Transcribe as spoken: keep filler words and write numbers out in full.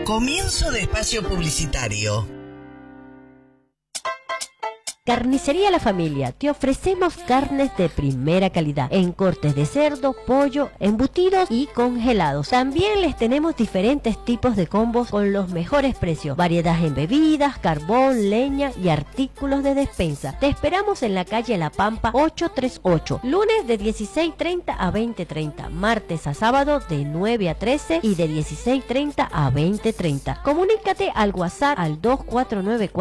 Comienzo de espacio publicitario. Carnicería La Familia, te ofrecemos carnes de primera calidad, en cortes de cerdo, pollo, embutidos y congelados. También les tenemos diferentes tipos de combos con los mejores precios, variedad en bebidas, carbón, leña y artículos de despensa. Te esperamos en la calle La Pampa ochocientos treinta y ocho, lunes de dieciséis treinta a veinte treinta, martes a sábado de nueve a trece y de dieciséis treinta a veinte treinta. Comunícate al WhatsApp al dos cuatro nueve cuatro